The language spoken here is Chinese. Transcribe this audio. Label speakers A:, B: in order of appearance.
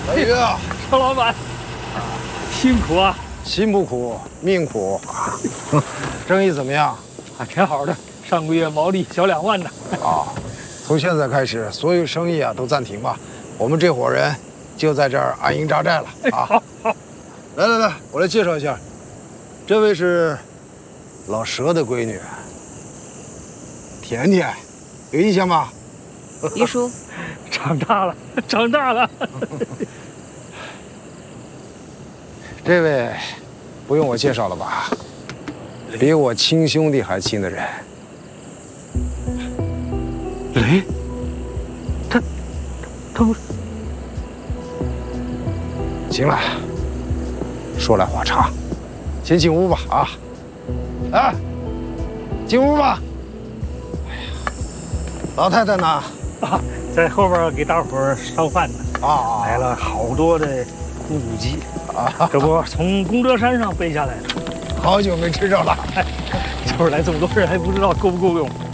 A: 哎呀，
B: 张老板，辛苦啊！
A: 心不苦，命苦。生意怎么样？
B: 啊，挺好的。上个月毛利小2万呢。
A: 啊，从现在开始，所有生意啊都暂停吧。我们这伙人就在这儿安营扎寨了啊。
B: 好，好。
A: 来，我来介绍一下，这位是老佘的闺女，甜甜，有印象吗？
C: 于叔，
B: 长大了，长大了。
A: 这位不用我介绍了吧？比我亲兄弟还亲的人。
B: 雷，他不是。
A: 行了，说来话长，先进屋吧啊！哎，进屋吧。哎呀，老太太呢？
B: 啊，在后边给大伙儿烧饭呢。
A: 啊，
B: 来了好多的咕咕鸡啊，这不从功德山上背下来的。
A: 好久没吃着了。
B: 这会儿来这么多人，还不知道够不够用。